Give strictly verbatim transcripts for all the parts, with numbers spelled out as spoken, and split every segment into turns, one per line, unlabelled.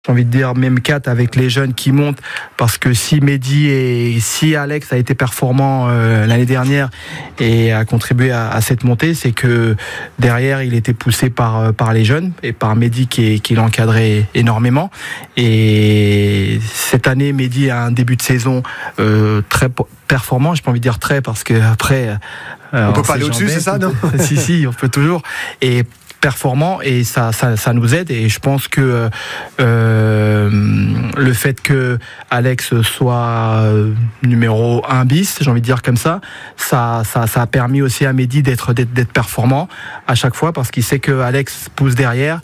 j'ai envie de dire même quatre avec les jeunes qui montent, parce que si Mehdi et si Alex a été performant euh, l'année dernière et a contribué à, à cette montée, c'est que derrière il était poussé par par les jeunes et par Mehdi qui, qui l'encadrait énormément. Et cette année, Mehdi a un début de saison euh, très performant. J'ai pas envie de dire très parce que après
euh, on, on peut pas aller au-dessus, c'est ça, non?
Si si, on peut toujours. Et performant, et ça, ça, ça nous aide. Et je pense que euh, le fait que Alex soit numéro un bis, j'ai envie de dire comme ça, ça, ça, ça a permis aussi à Mehdi d'être, d'être, d'être performant à chaque fois, parce qu'il sait que Alex pousse derrière,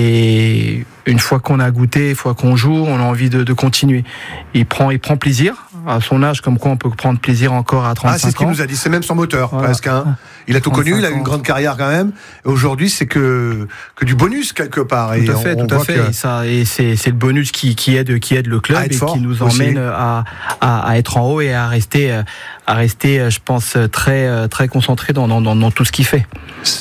et une fois qu'on a goûté, une fois qu'on joue, on a envie de, de continuer. Il prend, il prend plaisir à son âge, comme quoi on peut prendre plaisir encore à trente-cinq ans.
Ah, c'est ce qu'il nous a dit, c'est même son moteur, voilà. Presque. Hein. Il a tout connu, il a une grande carrière quand même. Et aujourd'hui, c'est que, que du bonus quelque part.
Tout à fait,
et on,
tout
on
à fait.
que...
Et, ça, et c'est, c'est le bonus qui, qui aide, qui aide le club et qui nous emmène à, à, à être en haut et à rester, à rester, je pense, très, très concentré dans, dans, dans tout ce qu'il fait.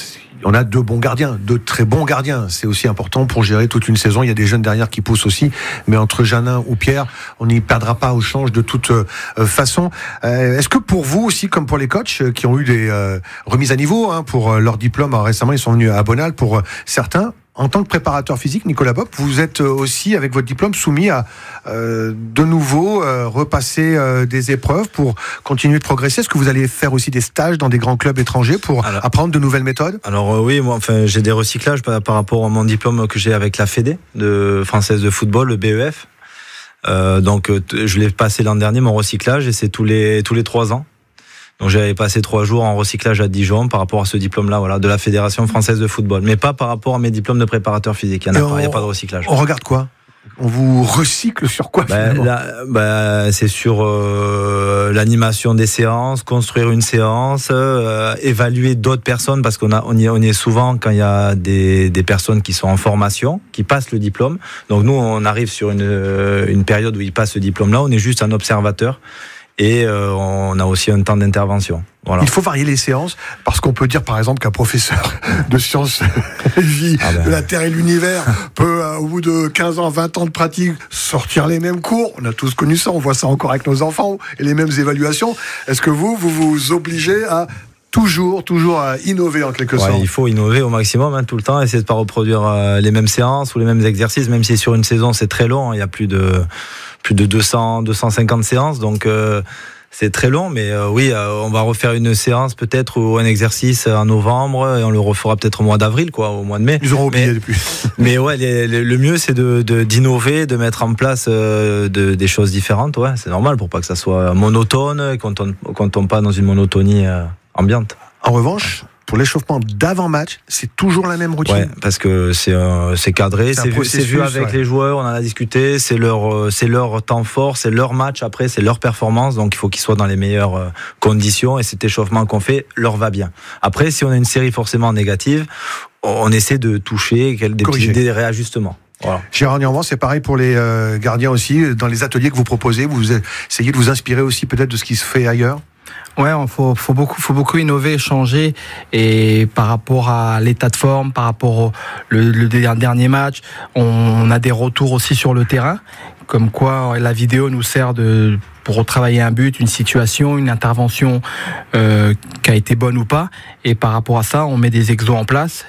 On a deux bons gardiens, deux très bons gardiens. C'est aussi important pour gérer toute une saison. Il y a des jeunes derrière qui poussent aussi. Mais entre Janin ou Pierre, on n'y perdra pas au change de toute euh, façon. Euh, est-ce que pour vous aussi, comme pour les coachs euh, qui ont eu des euh, remises à niveau hein, pour euh, leur diplôme, alors récemment ils sont venus à Bonal pour euh, certains, en tant que préparateur physique, Nicolas Bopp, vous êtes aussi, avec votre diplôme, soumis à euh, de nouveau euh, repasser euh, des épreuves pour continuer de progresser. Est-ce que vous allez faire aussi des stages dans des grands clubs étrangers pour alors, apprendre de nouvelles méthodes ?
Alors euh, oui, moi, enfin, j'ai des recyclages par, par rapport à mon diplôme que j'ai avec la Fédé de française de football, le B E F. Euh, donc je l'ai passé l'an dernier, mon recyclage, et c'est tous les tous les trois ans. Donc j'avais passé trois jours en recyclage à Dijon par rapport à ce diplôme-là, voilà, de la Fédération française de football, mais pas par rapport à mes diplômes de préparateur physique. Il n'y a, a pas de recyclage.
On regarde quoi ? On vous recycle sur quoi
bah,
finalement ?
là, bah, c'est sur euh, l'animation des séances, construire une séance, euh, évaluer d'autres personnes, parce qu'on a, on y, on y est souvent quand il y a des, des personnes qui sont en formation, qui passent le diplôme. Donc nous, on arrive sur une, une période où ils passent ce diplôme-là, on est juste un observateur. Et euh, on a aussi un temps d'intervention. Voilà.
Il faut varier les séances, parce qu'on peut dire par exemple qu'un professeur de sciences vie ah ben. de la Terre et l'univers peut, au bout de quinze ans, vingt ans de pratique, sortir les mêmes cours. On a tous connu ça, on voit ça encore avec nos enfants, et les mêmes évaluations. Est-ce que vous, vous vous obligez à toujours, toujours à innover en quelque sorte ?
Ouais, il faut innover au maximum, hein, tout le temps, essayer de ne pas reproduire euh, les mêmes séances ou les mêmes exercices, même si sur une saison c'est très long, il y a plus de... plus de deux cents, deux cent cinquante séances, donc euh, c'est très long, mais euh, oui, euh, on va refaire une séance peut-être ou un exercice en novembre, et on le refera peut-être au mois d'avril, quoi, au mois de mai.
Ils auront oublié
mais,
depuis.
Mais ouais, les, les, le mieux c'est de, de, d'innover, de mettre en place euh, de, des choses différentes, ouais, c'est normal, pour pas que ça soit monotone, qu'on tombe, qu'on tombe pas dans une monotonie euh, ambiante.
En revanche, pour l'échauffement d'avant-match, c'est toujours la même routine.
Ouais, parce que c'est, euh, c'est cadré, c'est, c'est, vu, c'est vu avec ouais. les joueurs, on en a discuté, c'est leur, euh, c'est leur temps fort, c'est leur match après, c'est leur performance, donc il faut qu'ils soient dans les meilleures euh, conditions, et cet échauffement qu'on fait leur va bien. Après, si on a une série forcément négative, on essaie de toucher des, petits, des réajustements. Voilà.
Gérard Niormand, c'est pareil pour les euh, gardiens aussi, dans les ateliers que vous proposez, vous essayez de vous inspirer aussi peut-être de ce qui se fait ailleurs ?
Ouais, il faut, faut beaucoup, faut beaucoup innover, changer, et par rapport à l'état de forme, par rapport au le, le dernier match, on a des retours aussi sur le terrain, comme quoi la vidéo nous sert de pour retravailler un but, une situation, une intervention euh, qui a été bonne ou pas. Et par rapport à ça, on met des exos en place.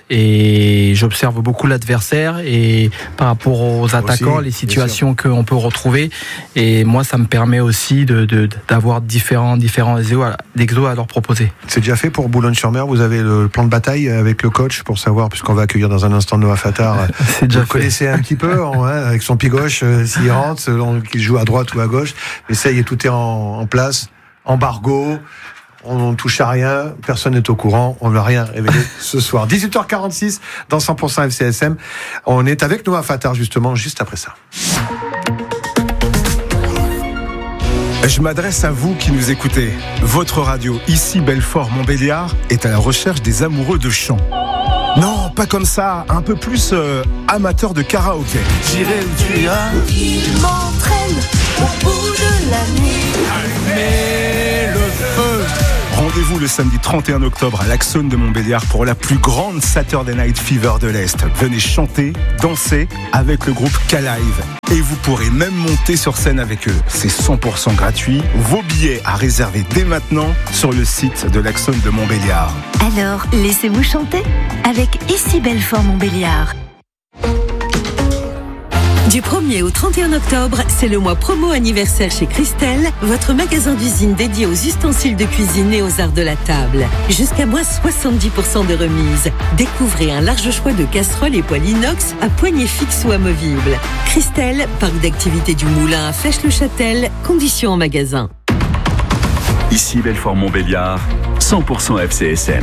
Et j'observe beaucoup l'adversaire et par rapport aux attaquants, aussi, les situations qu'on peut retrouver. Et moi, ça me permet aussi de, de, d'avoir différents, différents exos à leur proposer.
C'est déjà fait pour Boulogne-sur-Mer. Vous avez le plan de bataille avec le coach pour savoir, puisqu'on va accueillir dans un instant Noah Fattar.
C'est déjà
vous le connaissez un petit peu, hein, avec son pied gauche, euh, s'il rentre, selon qu'il joue à droite ou à gauche. Mais ça y est, tout est en, en place. Embargo. On ne touche à rien, personne n'est au courant, on ne va rien révéler ce soir. dix-huit heures quarante-six dans cent pour cent F C S M. On est avec Noah Fattar justement, juste après ça.
Je m'adresse à vous qui nous écoutez. Votre radio, ici Belfort-Montbéliard, est à la recherche des amoureux de chant. Non, pas comme ça, un peu plus euh, amateur de karaoké.
J'irai où tu iras, il m'entraîne au bout de la nuit.
Allumez le feu. Rendez-vous le samedi trente et un octobre à l'Axone de Montbéliard pour la plus grande Saturday Night Fever de l'Est. Venez chanter, danser avec le groupe K-Live. Et vous pourrez même monter sur scène avec eux. C'est cent pour cent gratuit. Vos billets à réserver dès maintenant sur le site de l'Axone de Montbéliard.
Alors, laissez-vous chanter avec Ici Belfort Montbéliard.
Du premier au trente et un octobre, c'est le mois promo anniversaire chez Christelle, votre magasin d'usine dédié aux ustensiles de cuisine et aux arts de la table. Jusqu'à moins soixante-dix pour cent de remise. Découvrez un large choix de casseroles et poêles inox à poignées fixes ou amovibles. Christelle, parc d'activités du Moulin à Flèche-le-Châtel, conditions en magasin.
Ici Belfort Montbéliard, cent pour cent F C S M.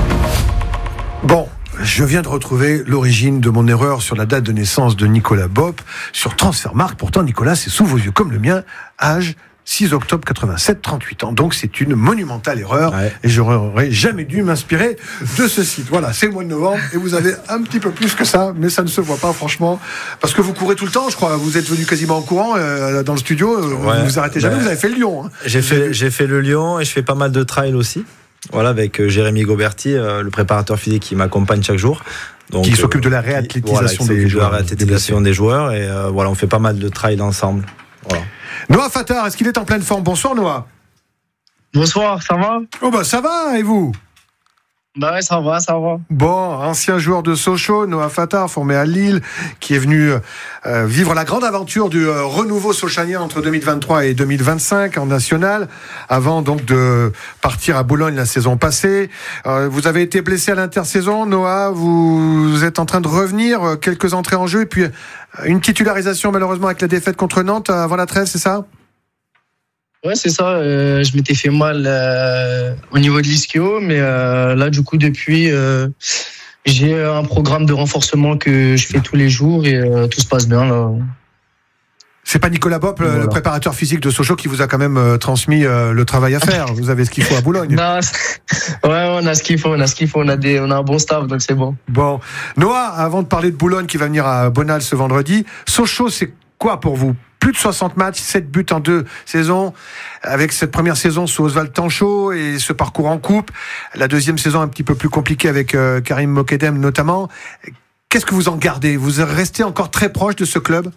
Bon. Je viens de retrouver l'origine de mon erreur sur la date de naissance de Nicolas Bopp sur Transfermarkt. Pourtant, Nicolas, c'est sous vos yeux comme le mien, âge six octobre quatre-vingt-sept, trente-huit ans. Donc, c'est une monumentale erreur. Ouais. Et je n'aurais jamais dû m'inspirer de ce site. Voilà, c'est le mois de novembre et vous avez un petit peu plus que ça, mais ça ne se voit pas, franchement. Parce que vous courez tout le temps, je crois. Vous êtes venu quasiment en courant euh, dans le studio. Ouais, vous vous arrêtez jamais. Bah, vous avez fait le Lyon. Hein.
J'ai fait, j'ai fait le Lyon et je fais pas mal de trail aussi. Voilà, avec euh, Jérémy Goberti, euh, le préparateur physique qui m'accompagne chaque jour. Donc,
qui s'occupe de la réathlétisation
voilà,
des joueurs.
De la réathlétisation des joueurs et euh, voilà, on fait pas mal de trail ensemble. Voilà.
Noah Fattar, est-ce qu'il est en pleine forme? Bonsoir Noah.
Bonsoir, ça va?
Oh bah ça va, et vous?
Bah ouais, ça va, ça va.
Bon, ancien joueur de Sochaux, Noah Fattar, formé à Lille, qui est venu euh, vivre la grande aventure du euh, renouveau sochanien entre deux mille vingt-trois et deux mille vingt-cinq en national, avant donc de partir à Boulogne la saison passée. Euh, vous avez été blessé à l'intersaison, Noah, vous êtes en train de revenir, quelques entrées en jeu, et puis une titularisation malheureusement avec la défaite contre Nantes avant la trêve, c'est ça?
Ouais, c'est ça. Euh, je m'étais fait mal euh, au niveau de l'ischio, mais euh, là, du coup, depuis, euh, j'ai un programme de renforcement que je fais tous les jours et euh, tout se passe bien. Là.
C'est pas Nicolas Bopp, voilà. Le préparateur physique de Sochaux, qui vous a quand même euh, transmis euh, le travail à faire. Vous avez ce qu'il faut à Boulogne.
Non, ouais, on a ce qu'il faut, on a ce qu'il faut, on a des, on a un bon staff, donc c'est bon.
Bon, Noah, avant de parler de Boulogne qui va venir à Bonal ce vendredi, Sochaux, c'est quoi pour vous? Plus de soixante matchs, sept buts en deux saisons, avec cette première saison sous Oswald Tanchot et ce parcours en coupe. La deuxième saison un petit peu plus compliquée avec euh, Karim Mokedem notamment. Qu'est-ce que vous en gardez? Vous restez encore très proche de ce club?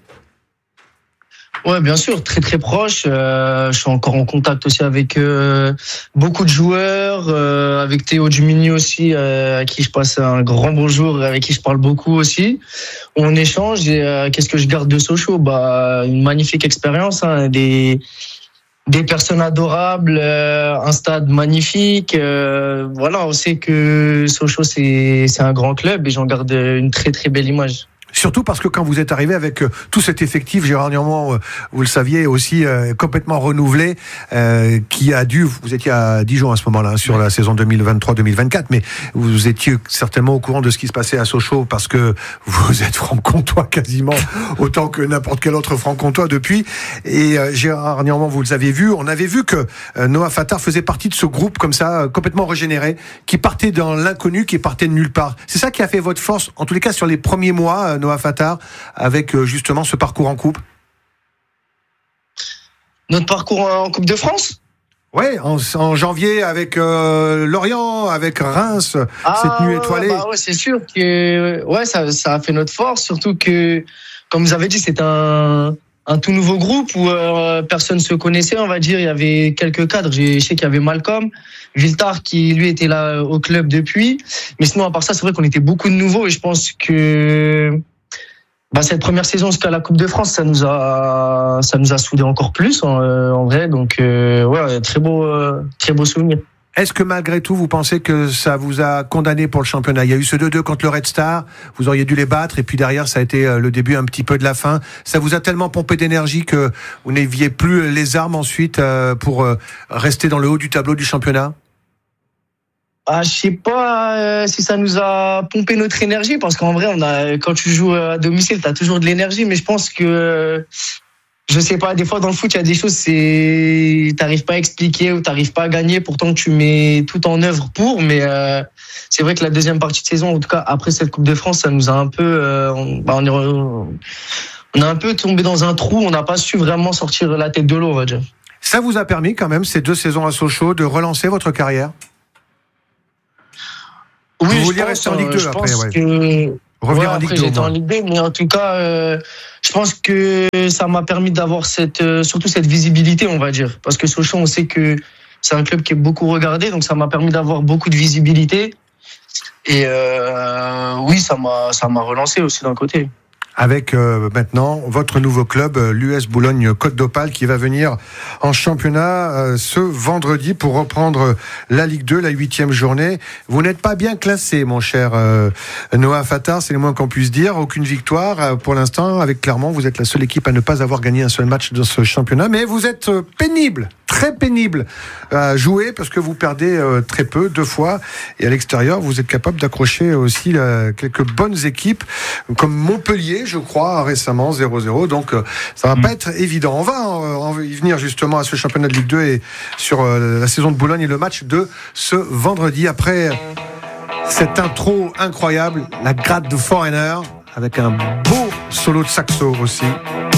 Ouais, bien sûr, très très proche. Euh, je suis encore en contact aussi avec euh, beaucoup de joueurs, euh, avec Théo Dumini aussi, euh, à qui je passe un grand bonjour, avec qui je parle beaucoup aussi. On échange et euh, qu'est-ce que je garde de Sochaux? Bah, une magnifique expérience, hein, des des personnes adorables, euh, un stade magnifique. Euh, voilà, on sait que Sochaux c'est c'est un grand club et j'en garde une très très belle image.
Surtout parce que quand vous êtes arrivé avec euh, tout cet effectif, Gérard Niormand, euh, vous le saviez, aussi euh, complètement renouvelé, euh, qui a dû, vous étiez à Dijon à ce moment-là, hein, sur la saison deux mille vingt-trois deux mille vingt-quatre, mais vous étiez certainement au courant de ce qui se passait à Sochaux parce que vous êtes franc-comtois quasiment autant que n'importe quel autre franc-comtois depuis. Et euh, Gérard Niormand, vous les avez vus, on avait vu que euh, Noah Fattar faisait partie de ce groupe comme ça, euh, complètement régénéré, qui partait dans l'inconnu, qui partait de nulle part. C'est ça qui a fait votre force, en tous les cas sur les premiers mois, euh, Noah Fattar, avec justement ce parcours en coupe?
Notre parcours en Coupe de France?
Oui, en, en janvier avec euh, Lorient, avec Reims, ah, cette nuit étoilée.
Bah ouais, c'est sûr que ouais, ça, ça a fait notre force, surtout que, comme vous avez dit, c'est un, un tout nouveau groupe où euh, personne ne se connaissait, on va dire. Il y avait quelques cadres. Je sais qu'il y avait Malcolm Viltard qui, lui, était là au club depuis. Mais sinon, à part ça, c'est vrai qu'on était beaucoup de nouveaux et je pense que bah, cette première saison jusqu'à la Coupe de France, ça nous a, ça nous a soudés encore plus, en, en vrai. Donc, euh, ouais, très beau, euh, très beau souvenir.
Est-ce que malgré tout, vous pensez que ça vous a condamné pour le championnat? Il y a eu ce deux deux contre le Red Star, vous auriez dû les battre, et puis derrière, ça a été le début un petit peu de la fin. Ça vous a tellement pompé d'énergie que vous n'aviez plus les armes ensuite pour rester dans le haut du tableau du championnat?
Ah, je sais pas euh, si ça nous a pompé notre énergie, parce qu'en vrai, on a, quand tu joues à domicile, t'as toujours de l'énergie, mais je pense que, je sais pas, des fois dans le foot, il y a des choses, c'est, t'arrives pas à expliquer ou t'arrives pas à gagner, pourtant tu mets tout en œuvre pour, mais euh, c'est vrai que la deuxième partie de saison, en tout cas après cette Coupe de France, ça nous a un peu, euh, on, bah on, est, on a un peu tombé dans un trou, on n'a pas su vraiment sortir la tête de l'eau, on va dire.
Ça vous a permis quand même, ces deux saisons à Sochaux, de relancer votre carrière?
Oui,
vous
je
vouliez
pense,
rester en Ligue deux
je
après,
pense
ouais.
que...
Revenir
ouais,
en Ligue
après,
deux.
j'étais en Ligue deux, mais en tout cas, euh, je pense que ça m'a permis d'avoir cette, euh, surtout cette visibilité, on va dire. Parce que Sochaux, on sait que c'est un club qui est beaucoup regardé, donc ça m'a permis d'avoir beaucoup de visibilité. Et euh, oui, ça m'a, ça m'a relancé aussi d'un côté.
Avec euh, maintenant votre nouveau club, euh, l'U S Boulogne-Côte d'Opale, qui va venir en championnat euh, ce vendredi pour reprendre la Ligue deux, la huitième journée. Vous n'êtes pas bien classé, mon cher euh, Noah Fattar, c'est le moins qu'on puisse dire. Aucune victoire euh, pour l'instant. Avec Clermont, vous êtes la seule équipe à ne pas avoir gagné un seul match dans ce championnat. Mais vous êtes euh, pénible, très pénible à jouer parce que vous perdez euh, très peu, deux fois. Et à l'extérieur, vous êtes capable d'accrocher aussi euh, quelques bonnes équipes, comme Montpellier, je crois, récemment, zéro zéro. Donc, euh, ça va mmh. pas être évident. On va en, en y venir justement à ce championnat de Ligue deux et sur euh, la saison de Boulogne et le match de ce vendredi. Après cette intro incroyable, la gratte de Foreigner, avec un beau solo de saxo aussi.